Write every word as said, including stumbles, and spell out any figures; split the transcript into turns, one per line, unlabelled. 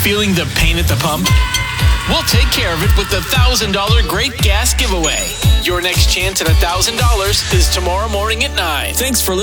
Feeling the pain at the pump? We'll take care of it with the one thousand dollars Great Gas Giveaway. Your next chance at one thousand dollars is tomorrow morning at nine.
Thanks for listening.